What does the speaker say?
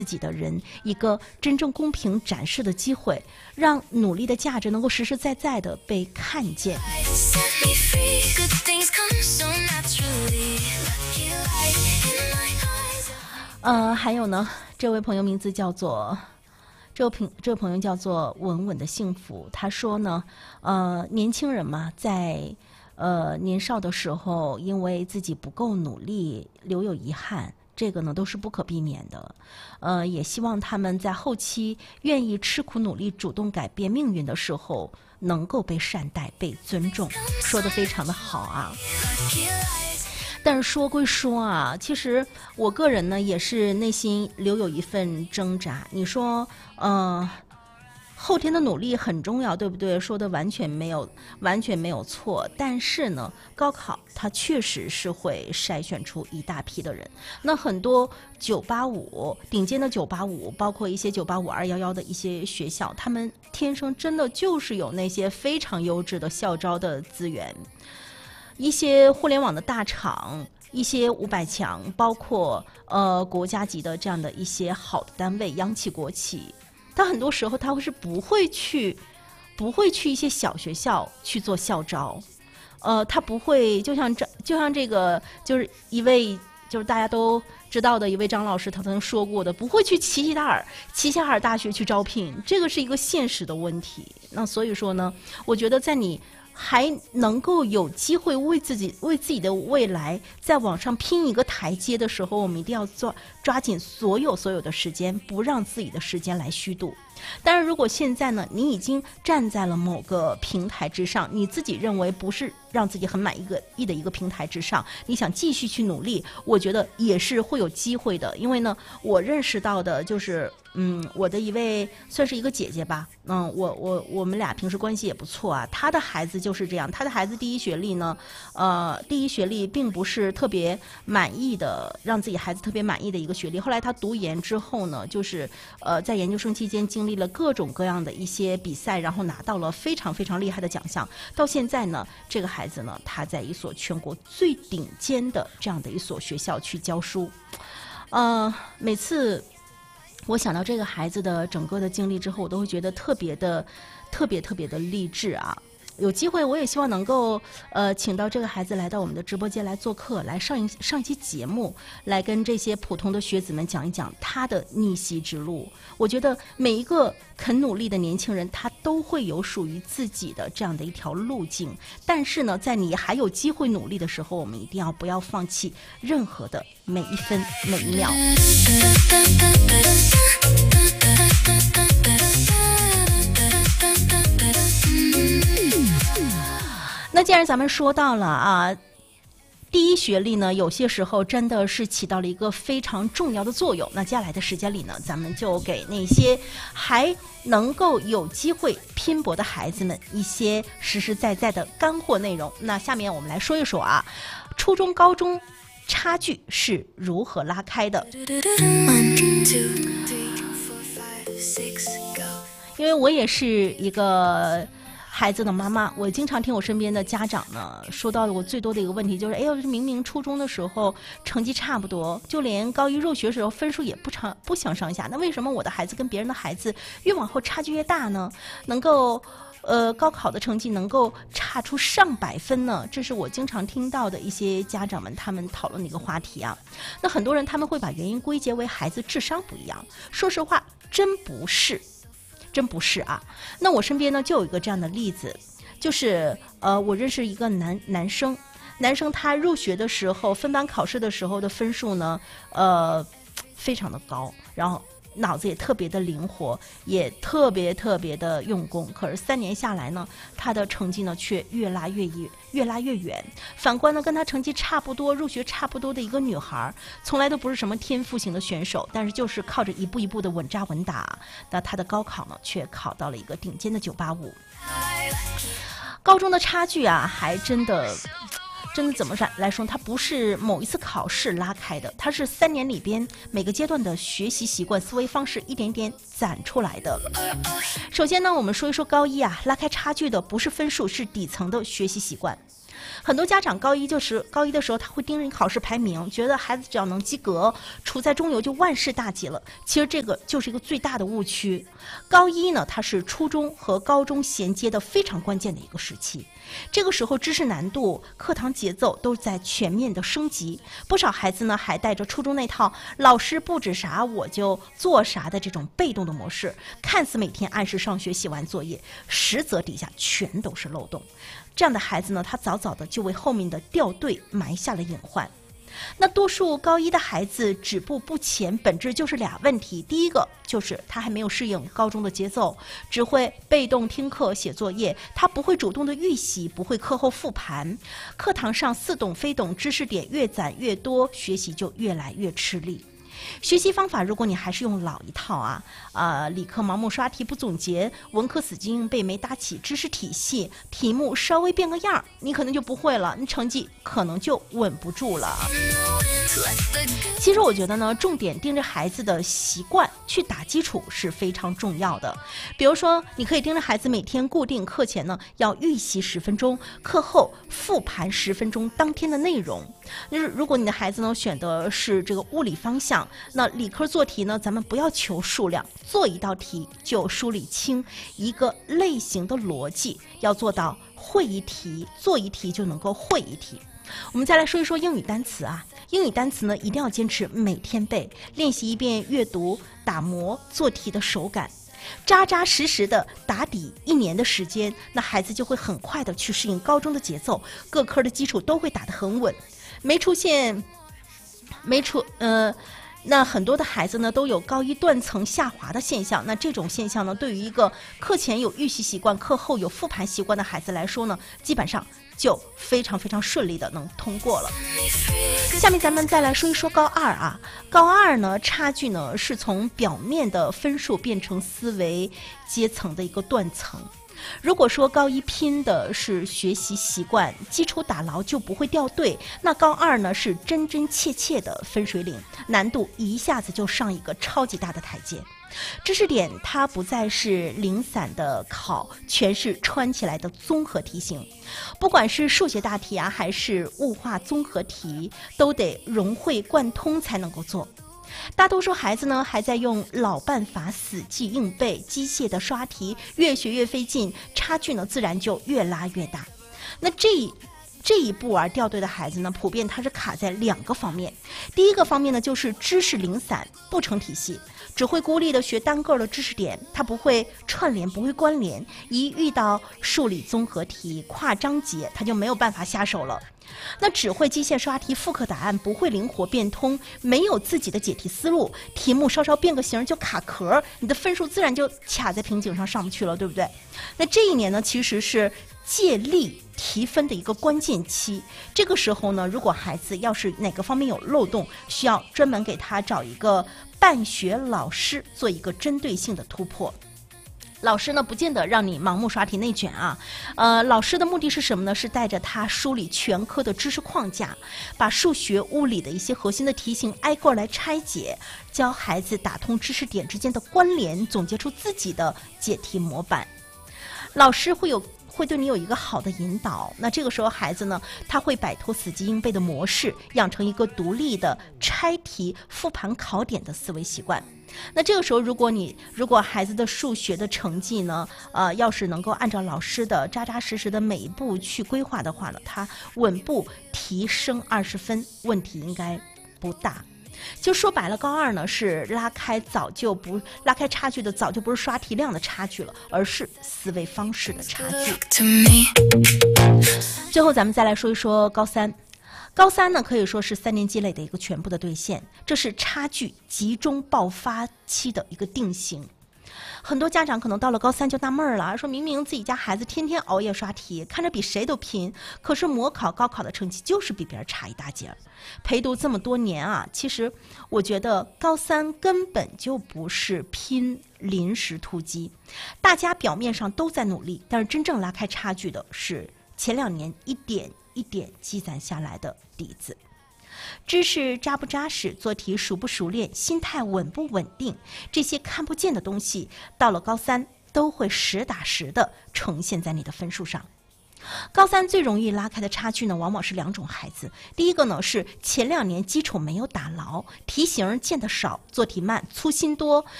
自己的人一个真正公平展示的机会，让努力的价值能够实实在在的被看见。还有呢，这位朋友名字叫做这位朋友叫做稳稳的幸福，他说呢，年轻人嘛，在年少的时候，因为自己不够努力，留有遗憾。这个呢都是不可避免的，也希望他们在后期愿意吃苦努力、主动改变命运的时候，能够被善待、被尊重。说得非常的好啊！但是说归说啊，其实我个人呢也是内心留有一份挣扎。你说，后天的努力很重要，对不对？说的完全没有错。但是呢，高考它确实是会筛选出一大批的人。那很多985顶尖的985，包括一些985、211的一些学校，他们天生真的就是有那些非常优质的校招的资源。一些互联网的大厂，一些500强，包括国家级的这样的一些好的单位、央企、国企。他很多时候他是不会去一些小学校去做校招，他不会就像这个就是一位就是大家都知道的一位张老师他曾经说过的，不会去齐齐哈尔大学去招聘，这个是一个现实的问题。那所以说呢，我觉得在你还能够有机会为自己的未来在往上拼一个台阶的时候，我们一定要抓紧所有的时间，不让自己的时间来虚度。当然如果现在呢，你已经站在了某个平台之上，你自己认为不是让自己很满意的一个平台之上，你想继续去努力，我觉得也是会有机会的。因为呢，我认识到的就是我的一位算是一个姐姐吧，我们俩平时关系也不错啊。她的孩子就是这样，她的孩子第一学历并不是特别满意的，让自己孩子特别满意的一个学历。后来她读研之后呢，就是在研究生期间经历了各种各样的一些比赛，然后拿到了非常非常厉害的奖项。到现在呢，这个孩子呢，他在一所全国最顶尖的这样的一所学校去教书。每次我想到这个孩子的整个的经历之后，我都会觉得特别的励志啊！有机会我也希望能够请到这个孩子来到我们的直播间来做客，来上一期节目，来跟这些普通的学子们讲一讲他的逆袭之路。我觉得每一个肯努力的年轻人，他都会有属于自己的这样的一条路径。但是呢，在你还有机会努力的时候，我们一定不要放弃任何的每一分每一秒。那既然咱们说到了啊，第一学历呢，有些时候真的是起到了一个非常重要的作用。那接下来的时间里呢，咱们就给那些还能够有机会拼搏的孩子们一些实实在在的干货内容。那下面我们来说一说啊，初中高中差距是如何拉开的。因为我也是一个孩子的妈妈，我经常听我身边的家长呢说到的我最多的一个问题就是，哎呦，明明初中的时候成绩差不多，就连高一入学的时候分数也不相上下，那为什么我的孩子跟别人的孩子越往后差距越大呢？能够高考的成绩能够差出上百分呢？这是我经常听到的一些家长们他们讨论的一个话题啊。那很多人他们会把原因归结为孩子智商不一样，说实话真不是啊。那我身边呢就有一个这样的例子，就是我认识一个男生他入学的时候分班考试的时候的分数呢非常的高，然后脑子也特别的灵活，也特别的用功。可是3年下来呢，他的成绩呢却越拉越远。反观呢，跟他成绩差不多、入学差不多的一个女孩，从来都不是什么天赋型的选手，但是就是靠着一步一步的稳扎稳打，那他的高考呢却考到了一个顶尖的985。高中的差距啊，还真的怎么来说，它不是某一次考试拉开的，它是3年里边每个阶段的学习习惯、思维方式一点点攒出来的。首先呢，我们说一说高一啊，拉开差距的不是分数，是底层的学习习惯。 很多家长高一的时候，他会盯着你考试排名，觉得孩子只要能及格，处在中游就万事大吉了。其实这个就是一个最大的误区。高一呢，它是初中和高中衔接的非常关键的一个时期。这个时候知识难度、课堂节奏都在全面的升级，不少孩子呢还带着初中那套老师布置啥我就做啥的这种被动的模式，看似每天按时上学写完作业，实则底下全都是漏洞。这样的孩子呢，他早早的就为后面的掉队埋下了隐患。那多数高一的孩子止步不前，本质就是俩问题。第一个就是他还没有适应高中的节奏，只会被动听课写作业，他不会主动的预习，不会课后复盘，课堂上似懂非懂，知识点越攒越多，学习就越来越吃力。学习方法，如果你还是用老一套理科盲目刷题不总结，文科死记硬背没搭起知识体系，题目稍微变个样，你可能就不会了，你成绩可能就稳不住了。其实我觉得呢，重点盯着孩子的习惯去打基础是非常重要的。比如说，你可以盯着孩子每天固定课前呢要预习10分钟，课后复盘10分钟当天的内容。如果你的孩子呢选的是这个物理方向，那理科做题呢，咱们不要求数量，做一道题就梳理清一个类型的逻辑，要做到会一题做一题就能够会一题。我们再来说一说英语单词英语单词呢，一定要坚持每天背，练习一遍阅读、打磨、做题的手感，扎扎实实的打底1年的时间，那孩子就会很快的去适应高中的节奏，各科的基础都会打得很稳。那很多的孩子呢都有高一断层下滑的现象，那这种现象呢，对于一个课前有预习习惯、课后有复盘习惯的孩子来说呢，基本上就非常非常顺利的能通过了。下面咱们再来说一说高二高二呢，差距呢是从表面的分数变成思维阶层的一个断层。如果说高一拼的是学习习惯，基础打牢就不会掉队，那高二呢是真真切切的分水岭，难度一下子就上一个超级大的台阶。知识点它不再是零散的考，全是串起来的综合题型。不管是数学大题还是物化综合题，都得融会贯通才能够做。大多数孩子呢还在用老办法死记硬背，机械的刷题，越学越费劲，差距呢自然就越拉越大。那这一步掉队的孩子呢，普遍他是卡在2个方面。第一个方面呢，就是知识零散，不成体系，只会孤立的学单个的知识点，他不会串联，不会关联，一遇到数理综合题、跨章节，他就没有办法下手了。那只会机械刷题、复刻答案，不会灵活变通，没有自己的解题思路，题目稍稍变个形就卡壳，你的分数自然就卡在瓶颈上上不去了，对不对？那这一年呢，其实是借力提分的一个关键期。这个时候呢，如果孩子要是哪个方面有漏洞，需要专门给他找一个办学老师做一个针对性的突破。老师呢，不见得让你盲目刷题内卷老师的目的是什么呢？是带着他梳理全科的知识框架，把数学、物理的一些核心的题型挨个来拆解，教孩子打通知识点之间的关联，总结出自己的解题模板。老师会对你有一个好的引导，那这个时候孩子呢，他会摆脱死记硬背的模式，养成一个独立的拆题、复盘考点的思维习惯。那这个时候，如果孩子的数学的成绩呢，要是能够按照老师的扎扎实实的每一步去规划的话呢，他稳步提升20分，问题应该不大。就说白了，高二呢是拉开差距的，早就不是刷题量的差距了，而是思维方式的差距。最后咱们再来说一说高三。高三呢可以说是3年积累的一个全部的兑现，这是差距集中爆发期的一个定型。很多家长可能到了高三就纳闷了，说明明自己家孩子天天熬夜刷题，看着比谁都拼，可是模考、高考的成绩就是比别人差一大截。陪读这么多年其实我觉得高三根本就不是拼临时突击，大家表面上都在努力，但是真正拉开差距的是前2年一点一点积攒下来的底子。知识扎不扎实，做题熟不熟练，心态稳不稳定，这些看不见的东西到了高三都会实打实的呈现在你的分数上。 高三最容易拉开的差距呢，往往是两种孩子。第一个呢是前2年基础没有打牢，题型见得少，做题慢，粗心多，